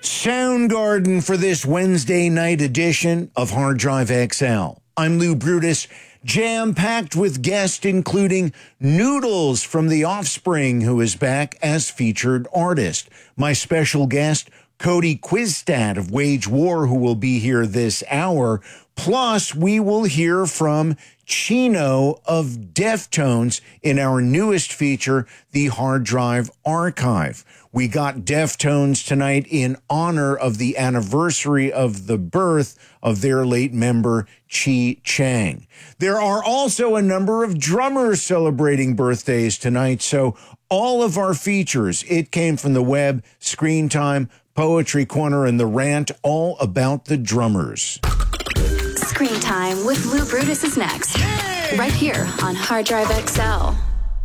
Soundgarden for this Wednesday night edition of Hard Drive XL. I'm Lou Brutus, jam-packed with guests including Noodles from The Offspring, who is back as featured artist. My special guest, Cody Quizstat of Wage War, who will be here this hour. Plus, we will hear from Chino of Deftones in our newest feature, the Hard Drive Archive. We got Deftones tonight in honor of the anniversary of the birth of their late member, Chi Chang. There are also a number of drummers celebrating birthdays tonight, so all of our features, It Came From the Web, Screen Time, Poetry Corner, and The Rant, all about the drummers. Screen Time with Lou Brutus is next. Yay! Right here on Hard Drive XL.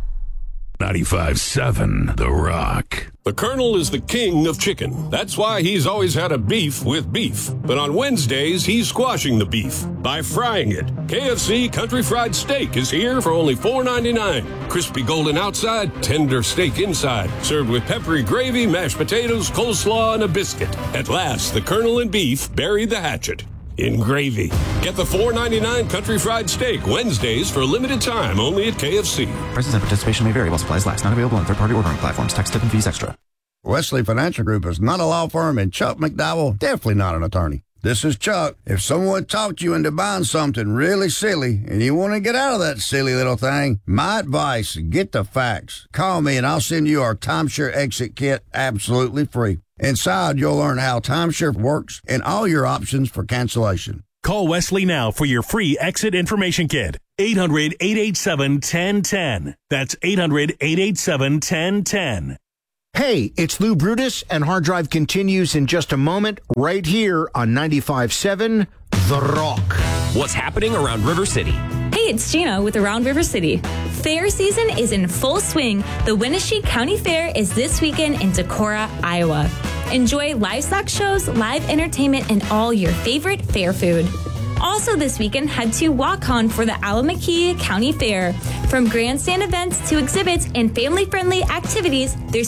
95.7 The Rock. The Colonel is the king of chicken. That's why he's always had a beef with beef. But on Wednesdays, he's squashing the beef by frying it. KFC Country Fried Steak is here for only $4.99. Crispy golden outside, tender steak inside. Served with peppery gravy, mashed potatoes, coleslaw, and a biscuit. At last, the Colonel and beef buried the hatchet in gravy. Get the $4.99 Country Fried Steak Wednesdays for a limited time only at KFC. Prices and participation may vary while supplies last. Not available on third-party ordering platforms. Tax, tip, and fees extra. Wesley Financial Group is not a law firm, and Chuck McDowell definitely not an attorney. This is Chuck. If someone talked you into buying something really silly and you want to get out of that silly little thing, my advice, get the facts. Call me and I'll send you our timeshare exit kit absolutely free. Inside, you'll learn how timeshare works and all your options for cancellation. Call Wesley now for your free exit information kit. 800-887-1010. That's 800-887-1010. Hey, it's Lou Brutus, and Hard Drive continues in just a moment right here on 95.7 The Rock. What's happening around River City? Hey, it's Gina with Around River City. Fair season is in full swing. The Winnebago County Fair is this weekend in Decorah, Iowa. Enjoy livestock shows, live entertainment, and all your favorite fair food. Also this weekend, head to Waukon for the Allamakee County Fair. From grandstand events to exhibits and family-friendly activities, there's